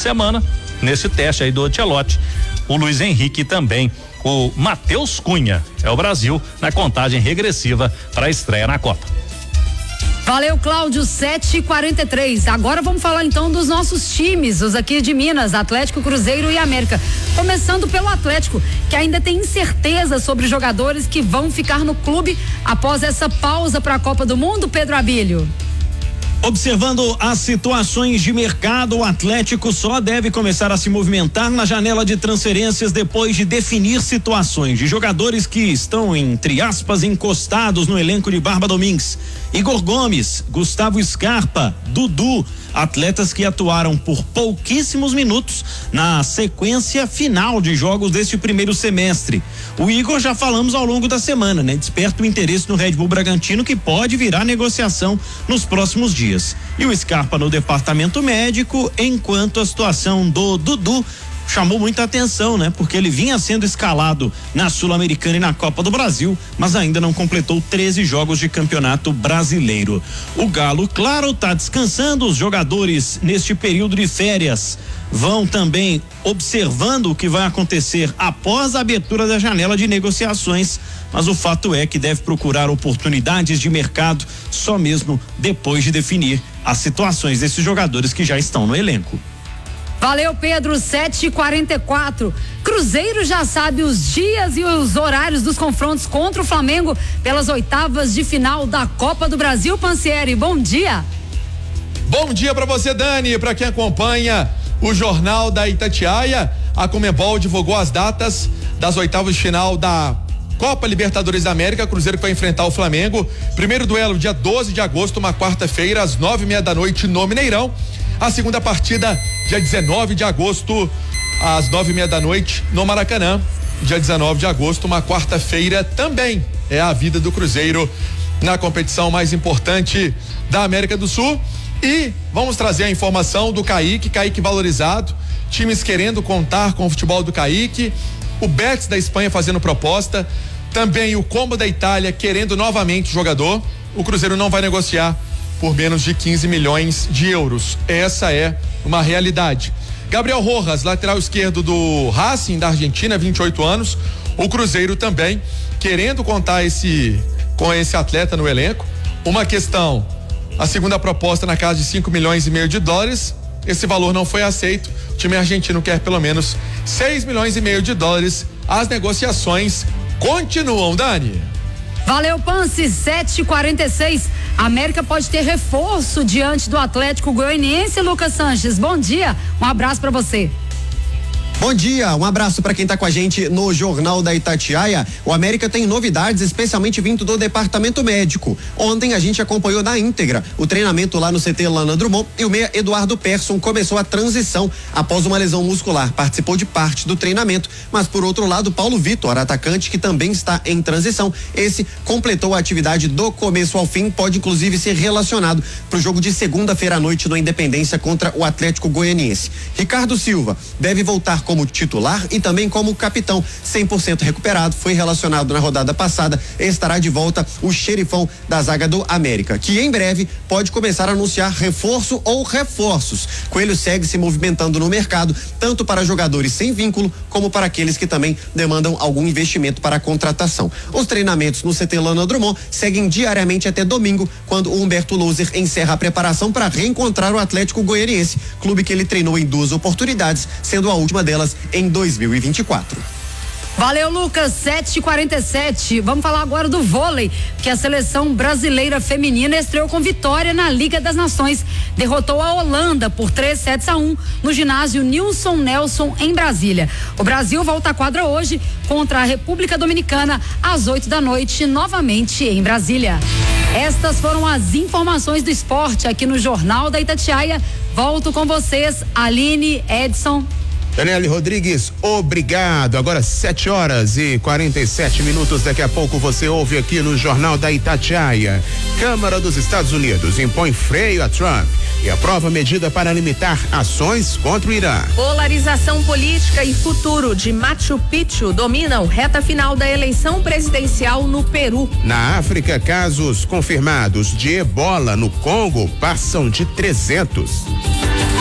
semana, nesse teste aí do Ancelotti, o Luiz Henrique também. O Matheus Cunha é o Brasil na contagem regressiva para a estreia na Copa. Valeu, Cláudio, 7h43. Agora vamos falar então dos nossos times, os aqui de Minas, Atlético, Cruzeiro e América. Começando pelo Atlético, que ainda tem incerteza sobre jogadores que vão ficar no clube após essa pausa para a Copa do Mundo, Pedro Abílio. Observando as situações de mercado, o Atlético só deve começar a se movimentar na janela de transferências depois de definir situações de jogadores que estão, entre aspas, encostados no elenco de Barba Domingues. Igor Gomes, Gustavo Scarpa, Dudu, atletas que atuaram por pouquíssimos minutos na sequência final de jogos deste primeiro semestre. O Igor já falamos ao longo da semana, né? Desperta o interesse no Red Bull Bragantino, que pode virar negociação nos próximos dias. E o Scarpa no departamento médico, enquanto a situação do Dudu chamou muita atenção, né? Porque ele vinha sendo escalado na Sul-Americana e na Copa do Brasil, mas ainda não completou 13 jogos de campeonato brasileiro. O Galo, claro, tá descansando. Os jogadores neste período de férias vão também observando o que vai acontecer após a abertura da janela de negociações, mas o fato é que deve procurar oportunidades de mercado só mesmo depois de definir as situações desses jogadores que já estão no elenco. Valeu, Pedro, 7h44. Cruzeiro já sabe os dias e os horários dos confrontos contra o Flamengo pelas oitavas de final da Copa do Brasil. Pansieri, bom dia. Bom dia para você, Dani, para quem acompanha o Jornal da Itatiaia. A Conmebol divulgou as datas das oitavas de final da Copa Libertadores da América. Cruzeiro que vai enfrentar o Flamengo. Primeiro duelo dia 12 de agosto, uma quarta-feira, às 9:30 da noite no Mineirão. A segunda partida, dia 19 de agosto, às 9:30 da noite, no Maracanã. Dia 19 de agosto, uma quarta-feira também. É a vida do Cruzeiro na competição mais importante da América do Sul. E vamos trazer a informação do Kaique valorizado, times querendo contar com o futebol do Kaique, o Betis da Espanha fazendo proposta, também o Como da Itália querendo novamente o jogador. O Cruzeiro não vai negociar por menos de 15 milhões de euros. Essa é uma realidade. Gabriel Rojas, lateral esquerdo do Racing da Argentina, 28 anos. O Cruzeiro também querendo contar com esse atleta no elenco. Uma questão, a segunda proposta na casa de 5,5 milhões de dólares. Esse valor não foi aceito. O time argentino quer pelo menos 6,5 milhões de dólares. As negociações continuam, Dani. Valeu, Pansi, 7h46. América pode ter reforço diante do Atlético Goianiense. Lucas Sanches, bom dia, um abraço para você. Bom dia, um abraço para quem tá com a gente no Jornal da Itatiaia. O América tem novidades, especialmente vindo do departamento médico. Ontem a gente acompanhou na íntegra o treinamento lá no CT Lana Drummond e o meia Eduardo Persson começou a transição após uma lesão muscular. Participou de parte do treinamento, mas por outro lado, Paulo Vitor, atacante que também está em transição, esse completou a atividade do começo ao fim, pode inclusive ser relacionado para o jogo de segunda-feira à noite no Independência contra o Atlético Goianiense. Ricardo Silva deve voltar como titular e também como capitão, 100% recuperado, foi relacionado na rodada passada, estará de volta o xerifão da zaga do América, que em breve pode começar a anunciar reforço ou reforços. Coelho segue se movimentando no mercado, tanto para jogadores sem vínculo, como para aqueles que também demandam algum investimento para a contratação. Os treinamentos no CT Lana Drummond seguem diariamente até domingo, quando o Humberto Louser encerra a preparação para reencontrar o Atlético Goianiense, clube que ele treinou em 2 oportunidades, sendo a última delas em 2024. Valeu, Lucas, 7h47. Vamos falar agora do vôlei, que a seleção brasileira feminina estreou com vitória na Liga das Nações. Derrotou a Holanda por 3-1 no ginásio Nilson Nelson em Brasília. O Brasil volta à quadra hoje contra a República Dominicana às 8 da noite, novamente em Brasília. Estas foram as informações do esporte aqui no Jornal da Itatiaia. Volto com vocês, Aline, Edson. Daniele Rodrigues, obrigado. Agora 7h47. Daqui a pouco você ouve aqui no Jornal da Itatiaia. Câmara dos Estados Unidos impõe freio a Trump e aprova medida para limitar ações contra o Irã. Polarização política e futuro de Machu Picchu dominam reta final da eleição presidencial no Peru. Na África, casos confirmados de ebola no Congo passam de 300.